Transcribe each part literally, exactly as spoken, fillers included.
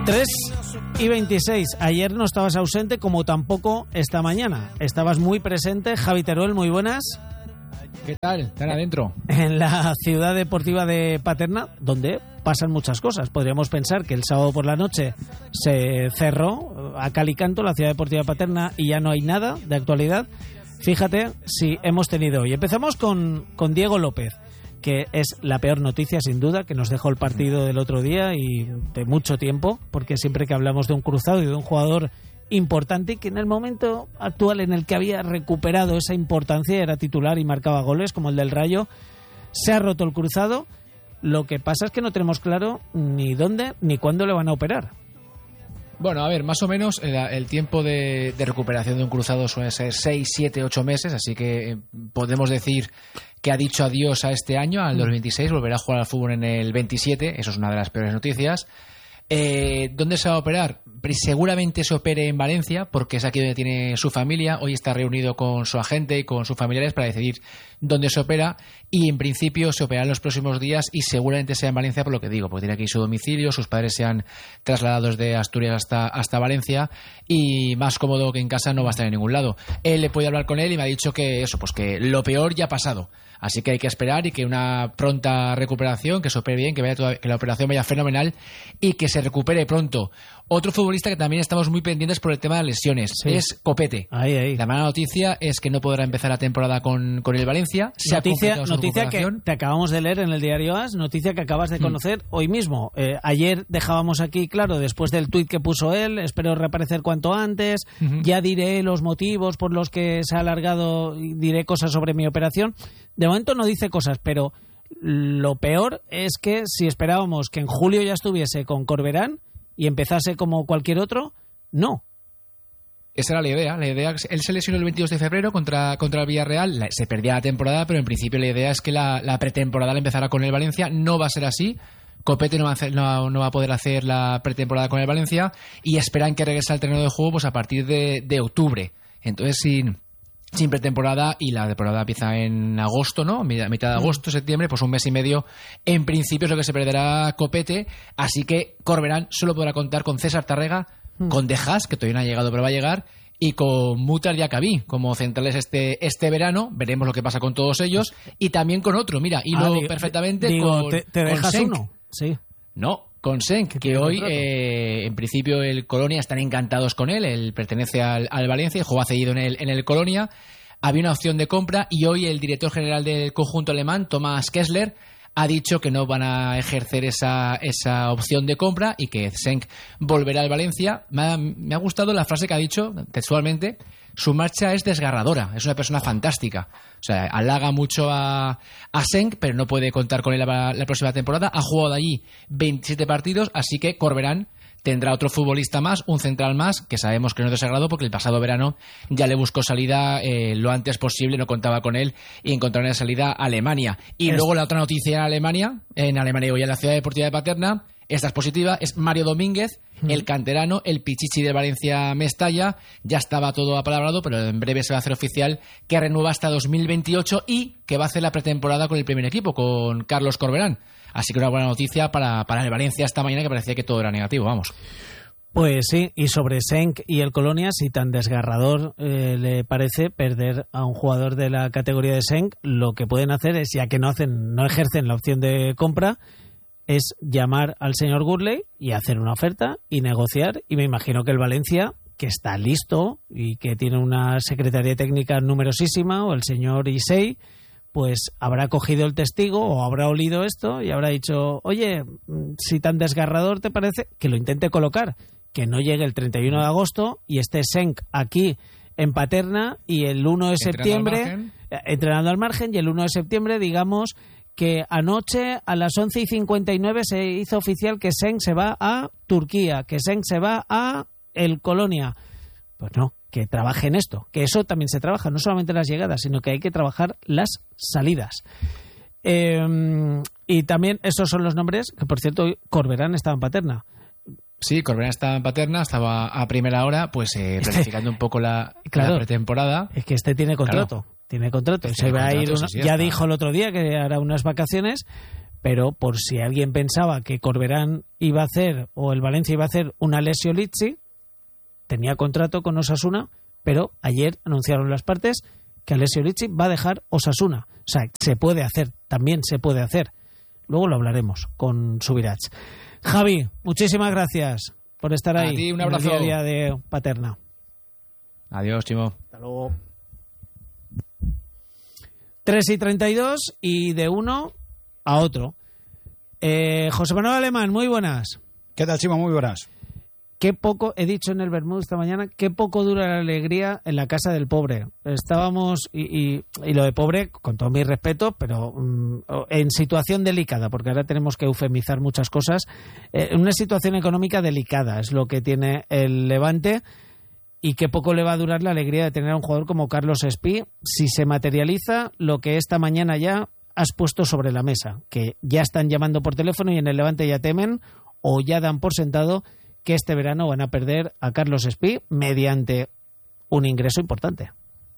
tres y veintiséis. Ayer no estabas ausente, como tampoco esta mañana. Estabas muy presente. Javi Teruel, muy buenas. ¿Qué tal? ¿Están adentro? En la ciudad deportiva de Paterna, donde pasan muchas cosas. Podríamos pensar que el sábado por la noche se cerró a cal y canto la ciudad deportiva de Paterna y ya no hay nada de actualidad. Fíjate si hemos tenido hoy. Empezamos con, con Diego López, que es la peor noticia sin duda, que nos dejó el partido del otro día y de mucho tiempo, porque siempre que hablamos de un cruzado y de un jugador importante, que en el momento actual en el que había recuperado esa importancia, era titular y marcaba goles como el del Rayo, se ha roto el cruzado. Lo que pasa es que no tenemos claro ni dónde ni cuándo le van a operar. Bueno, a ver, más o menos el, el tiempo de, de recuperación de un cruzado suele ser seis, siete, ocho meses, así que eh, podemos decir que ha dicho adiós a este año, al dos mil veintiséis, volverá a jugar al fútbol en el veintisiete, eso es una de las peores noticias. Eh, ¿Dónde se va a operar? Seguramente se opere en Valencia, porque es aquí donde tiene su familia. Hoy está reunido con su agente y con sus familiares para decidir dónde se opera, y en principio se operará en los próximos días y seguramente sea en Valencia, por lo que digo, porque tiene aquí su domicilio, sus padres se han trasladado desde Asturias hasta, hasta Valencia, y más cómodo que en casa no va a estar en ningún lado. Él le puede hablar con él y me ha dicho que eso, pues que lo peor ya ha pasado. Así que hay que esperar y que una pronta recuperación, que se opere bien, que, vaya toda, que la operación vaya fenomenal y que se recupere pronto. Otro futbolista que también estamos muy pendientes por el tema de lesiones, sí, es Copete. Ahí, ahí. La mala noticia es que no podrá empezar la temporada con, con el Valencia. Se noticia ha noticia que te acabamos de leer en el diario A S, noticia que acabas de conocer mm. hoy mismo. Eh, ayer dejábamos aquí, claro, después del tuit que puso él, espero reaparecer cuanto antes, uh-huh. ya diré los motivos por los que se ha alargado y diré cosas sobre mi operación. De momento no dice cosas, pero lo peor es que si esperábamos que en julio ya estuviese con Corberán y empezase como cualquier otro, no. Esa era la idea. La idea él se lesionó el veintidós de febrero contra, contra el Villarreal. Se perdía la temporada, pero en principio la idea es que la, la pretemporada la empezará con el Valencia. No va a ser así. Copete no va, a hacer, no, no va a poder hacer la pretemporada con el Valencia y esperan que regrese al terreno de juego pues a partir de, de octubre. Entonces, sin... sin pretemporada, y la temporada empieza en agosto, ¿no? A mitad de agosto, septiembre, pues un mes y medio en principio es lo que se perderá Copete, así que Corberán solo podrá contar con César Tárrega, mm. con De Haas, que todavía no ha llegado pero va a llegar, y con Mutar y Acabí como centrales este este verano. Veremos lo que pasa con todos ellos, y también con otro, mira, hilo ah, digo, perfectamente digo, con, te, te dejas con uno, sí. No, con Senk, que hoy eh, en principio el Colonia están encantados con él. Él pertenece al, al Valencia, jugó cedido en el, en el Colonia. Había una opción de compra y hoy el director general del conjunto alemán, Thomas Kessler, ha dicho que no van a ejercer esa, esa opción de compra y que Senk volverá al Valencia. Me ha, me ha gustado la frase que ha dicho textualmente: su marcha es desgarradora, es una persona fantástica. O sea, halaga mucho a, a Senk, pero no puede contar con él la, la próxima temporada. Ha jugado allí veintisiete partidos, así que Corberán tendrá otro futbolista más, un central más, que sabemos que no es de sagrado porque el pasado verano ya le buscó salida eh, lo antes posible, no contaba con él y encontraron la salida a Alemania. Y es... luego la otra noticia en Alemania, en Alemania y en la ciudad deportiva de Paterna, esta es positiva, es Mario Domínguez, mm. el canterano, el pichichi de Valencia Mestalla. Ya estaba todo apalabrado, pero en breve se va a hacer oficial que renueva hasta dos mil veintiocho y que va a hacer la pretemporada con el primer equipo, con Carlos Corberán. Así que una buena noticia para, para el Valencia esta mañana, que parecía que todo era negativo, vamos. Pues sí, y sobre Senk y el Colonia, si tan desgarrador eh, le parece perder a un jugador de la categoría de Senk, lo que pueden hacer es, ya que no hacen, no ejercen la opción de compra, es llamar al señor Gurley y hacer una oferta y negociar. Y me imagino que el Valencia, que está listo y que tiene una secretaría técnica numerosísima, o el señor Isei, pues habrá cogido el testigo o habrá olido esto y habrá dicho: oye, si tan desgarrador te parece, que lo intente colocar, que no llegue el treinta y uno de agosto y esté Senk aquí en Paterna, y el uno de septiembre entrenando al margen, y el uno de septiembre digamos que anoche a las once y cincuenta y nueve se hizo oficial que Senk se va a Turquía, que Senk se va a el Colonia. Pues no, que trabaje en esto, que eso también se trabaja, no solamente las llegadas, sino que hay que trabajar las salidas. Eh, y también esos son los nombres, que por cierto Corberán estaba en Paterna. Sí, Corberán estaba en Paterna, estaba a primera hora, pues eh, planificando un poco la, claro, la pretemporada. Es que este tiene contrato, claro. tiene contrato. Este se va a ir, una, sí, sí, ya está. Dijo el otro día que hará unas vacaciones, pero por si alguien pensaba que Corberán iba a hacer o el Valencia iba a hacer una Alessio Lizzi, tenía contrato con Osasuna, pero ayer anunciaron las partes que Alessio Lizzi va a dejar Osasuna. O sea, se puede hacer, también se puede hacer. Luego lo hablaremos con Subirats. Javi, muchísimas gracias por estar ahí. A ti, un abrazo. En el día a día de Paterna. Adiós, Chimo. Hasta luego. tres y treinta y dos y de uno a otro. Eh, José Manuel Alemán, muy buenas. ¿Qué tal, Chimo? Muy buenas. Qué poco, he dicho en el Bermud esta mañana, qué poco dura la alegría en la casa del pobre. Estábamos, y, y, y lo de pobre, con todo mi respeto, pero um, en situación delicada, porque ahora tenemos que eufemizar muchas cosas. Eh, una situación económica delicada es lo que tiene el Levante, y qué poco le va a durar la alegría de tener a un jugador como Carlos Espí si se materializa lo que esta mañana ya has puesto sobre la mesa, que ya están llamando por teléfono y en el Levante ya temen o ya dan por sentado que este verano van a perder a Carlos Espí mediante un ingreso importante.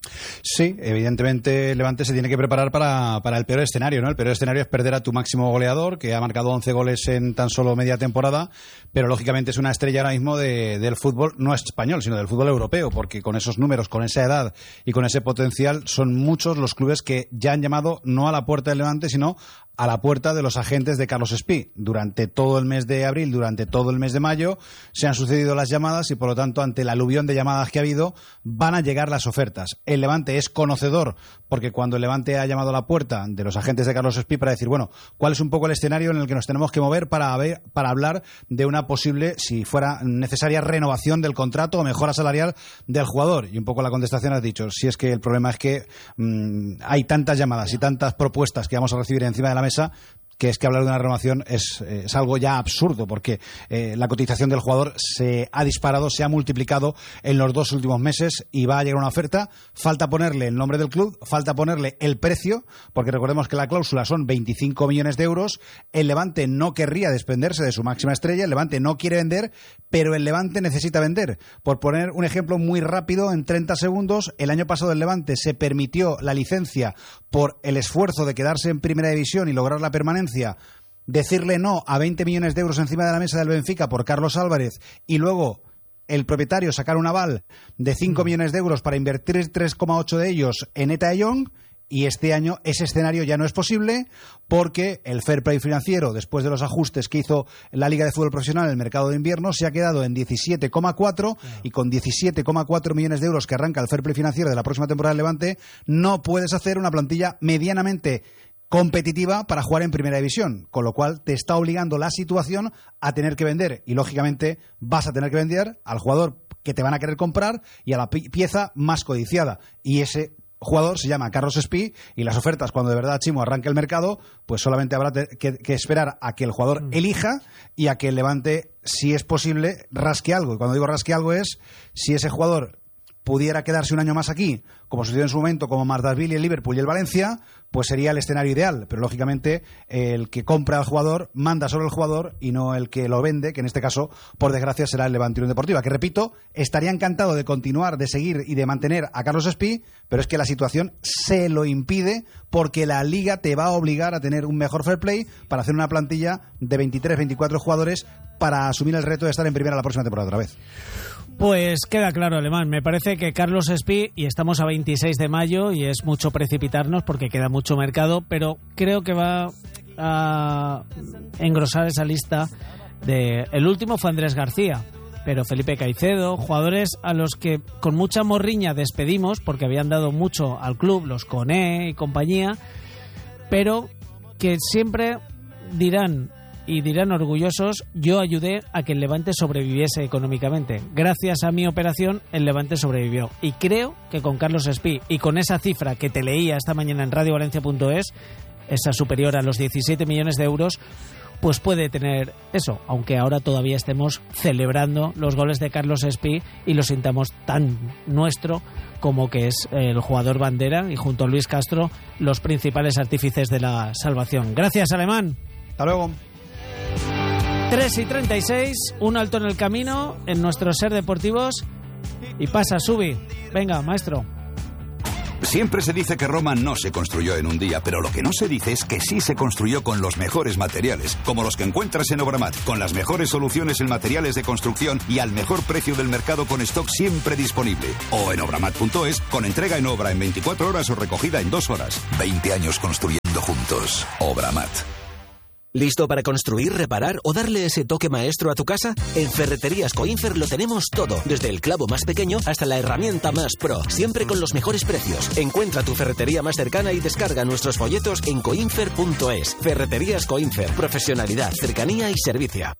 Sí, evidentemente Levante se tiene que preparar para, para el peor escenario, ¿no? El peor escenario es perder a tu máximo goleador, que ha marcado once goles en tan solo media temporada, pero lógicamente es una estrella ahora mismo de, del fútbol, no español, sino del fútbol europeo, porque con esos números, con esa edad y con ese potencial, son muchos los clubes que ya han llamado no a la puerta del Levante, sino a la puerta de los agentes de Carlos Espí. Durante todo el mes de abril, durante todo el mes de mayo, se han sucedido las llamadas y, por lo tanto, ante el aluvión de llamadas que ha habido, van a llegar las ofertas. El Levante es conocedor, porque cuando el Levante ha llamado a la puerta de los agentes de Carlos Espí para decir, bueno, ¿cuál es un poco el escenario en el que nos tenemos que mover para, ver, para hablar de una posible, si fuera necesaria, renovación del contrato o mejora salarial del jugador? Y un poco la contestación has dicho, si es que el problema es que mmm, hay tantas llamadas y tantas propuestas que vamos a recibir encima de la mesa, que es que hablar de una renovación es, es algo ya absurdo, porque eh, la cotización del jugador se ha disparado, se ha multiplicado en los dos últimos meses y va a llegar una oferta. Falta ponerle el nombre del club, falta ponerle el precio, porque recordemos que la cláusula son veinticinco millones de euros. El Levante no querría desprenderse de su máxima estrella, el Levante no quiere vender, pero el Levante necesita vender. Por poner un ejemplo muy rápido, en treinta segundos, el año pasado el Levante se permitió la licencia por el esfuerzo de quedarse en primera división y lograr la permanencia, decirle no a veinte millones de euros encima de la mesa del Benfica por Carlos Álvarez y luego el propietario sacar un aval de cinco millones de euros para invertir tres coma ocho de ellos en Eta Young. Y este año ese escenario ya no es posible porque el fair play financiero, después de los ajustes que hizo la Liga de Fútbol Profesional en el mercado de invierno, se ha quedado en diecisiete coma cuatro y con diecisiete coma cuatro millones de euros que arranca el fair play financiero de la próxima temporada del Levante, no puedes hacer una plantilla medianamente competitiva para jugar en primera división, con lo cual te está obligando la situación a tener que vender y lógicamente vas a tener que vender al jugador que te van a querer comprar y a la pieza más codiciada, y ese jugador se llama Carlos Espí, y las ofertas, cuando de verdad, Chimo, arranque el mercado, pues solamente habrá que, que esperar a que el jugador mm. elija y a que el Levante, si es posible, rasque algo. Y cuando digo rasque algo es si ese jugador pudiera quedarse un año más aquí, como sucedió en su momento como Mardasvili, el Liverpool y el Valencia, pues sería el escenario ideal. Pero lógicamente el que compra al jugador manda sobre el jugador y no el que lo vende, que en este caso, por desgracia, será el Levante Unión Deportiva, que, repito, estaría encantado de continuar, de seguir y de mantener a Carlos Espí, pero es que la situación se lo impide porque la Liga te va a obligar a tener un mejor fair play para hacer una plantilla de veintitrés, veinticuatro jugadores para asumir el reto de estar en primera la próxima temporada otra vez. Pues queda claro, Alemán. Me parece que Carlos Espí, y estamos a veintiséis de mayo y es mucho precipitarnos porque queda mucho mercado, pero creo que va a engrosar esa lista. De el último fue Andrés García, pero Felipe Caicedo, jugadores a los que con mucha morriña despedimos porque habían dado mucho al club, los Koné y compañía, pero que siempre dirán y dirán orgullosos, yo ayudé a que el Levante sobreviviese económicamente. Gracias a mi operación, el Levante sobrevivió. Y creo que con Carlos Espí y con esa cifra que te leía esta mañana en radio valencia punto es, esa superior a los diecisiete millones de euros, pues puede tener eso, aunque ahora todavía estemos celebrando los goles de Carlos Espí y lo sintamos tan nuestro como que es el jugador bandera y junto a Luis Castro los principales artífices de la salvación. Gracias, Alemán. Hasta luego. tres y treinta y seis, un alto en el camino en nuestro Ser Deportivos y pasa, Subi. Venga, maestro. Siempre se dice que Roma no se construyó en un día, pero lo que no se dice es que sí se construyó con los mejores materiales, como los que encuentras en Obramat, con las mejores soluciones en materiales de construcción y al mejor precio del mercado con stock siempre disponible. O en obramat punto es, con entrega en obra en veinticuatro horas o recogida en dos horas. veinte años construyendo juntos. Obramat. ¿Listo para construir, reparar o darle ese toque maestro a tu casa? En Ferreterías Coinfer lo tenemos todo, desde el clavo más pequeño hasta la herramienta más pro, siempre con los mejores precios. Encuentra tu ferretería más cercana y descarga nuestros folletos en coinfer punto es. Ferreterías Coinfer, profesionalidad, cercanía y servicio.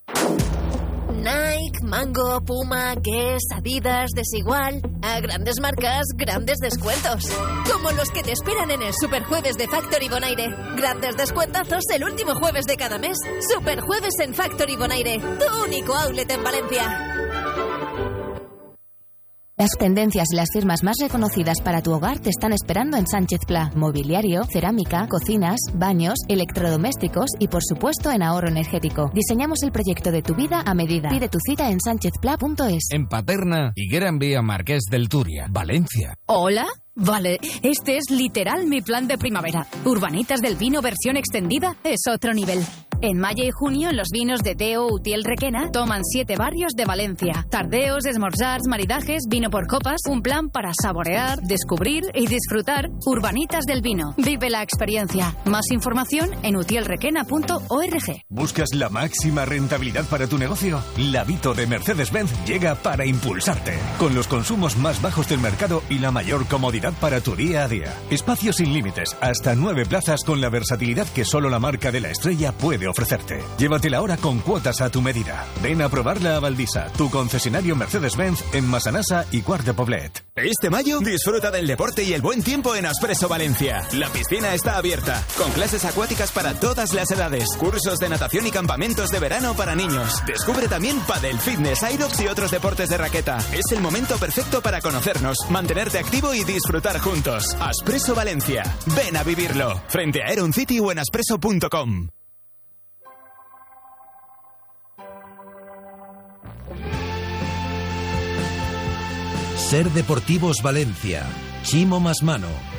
Nike, Mango, Puma, Guess, Adidas, Desigual. A grandes marcas, grandes descuentos. Como los que te esperan en el Superjueves de Factory Bonaire. Grandes descuentazos el último jueves de cada mes. Superjueves en Factory Bonaire, tu único outlet en Valencia. Las tendencias y las firmas más reconocidas para tu hogar te están esperando en Sánchez Pla. Mobiliario, cerámica, cocinas, baños, electrodomésticos y, por supuesto, en ahorro energético. Diseñamos el proyecto de tu vida a medida. Pide tu cita en sánchez pla punto es. En Paterna, Higuera Vía Marqués del Turia, Valencia. ¿Hola? Vale, este es literal mi plan de primavera. Urbanitas del Vino versión extendida es otro nivel. En mayo y junio, los vinos de Teo Utiel Requena toman siete barrios de Valencia. Tardeos, esmorzars, maridajes, vino por copas, un plan para saborear, descubrir y disfrutar. Urbanitas del Vino. Vive la experiencia. Más información en utiel requena punto org. ¿Buscas la máxima rentabilidad para tu negocio? La Vito de Mercedes-Benz llega para impulsarte. Con los consumos más bajos del mercado y la mayor comodidad para tu día a día. Espacios sin límites, hasta nueve plazas con la versatilidad que solo la marca de la estrella puede ofrecerte. Llévatela ahora con cuotas a tu medida. Ven a probarla a Valdisa, tu concesionario Mercedes-Benz en Massanassa y Quart de Poblet. Este mayo disfruta del deporte y el buen tiempo en Aspresso Valencia. La piscina está abierta, con clases acuáticas para todas las edades, cursos de natación y campamentos de verano para niños. Descubre también pádel, fitness, aerox y otros deportes de raqueta. Es el momento perfecto para conocernos, mantenerte activo y disfrutar juntos. Aspresso Valencia. Ven a vivirlo. Frente a Aeron City o en aspresso punto com. Ser Deportivos Valencia. Chimo Masmano.